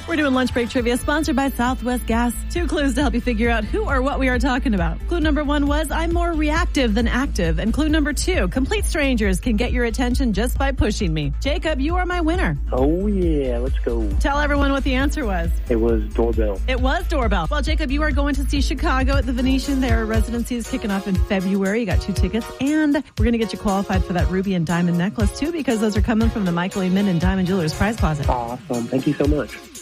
We're doing lunch break trivia sponsored by Southwest Gas. 2 clues to help you figure out who or what we are talking about. Clue number 1 was, I'm more reactive than active. And clue number 2, complete strangers can get your attention just by pushing me. Jacob, you are my winner. Oh, yeah. Let's go. Tell everyone what the answer was. It was doorbell. It was doorbell. Well, Jacob, you are going to see Chicago at the Venetian. Their residency is kicking off in February. You got 2 tickets. And we're going to get you qualified for that ruby and diamond necklace, too, because those are coming from the Michael A. Minden Diamond Jewelers Prize Closet. Awesome. Thank you so much.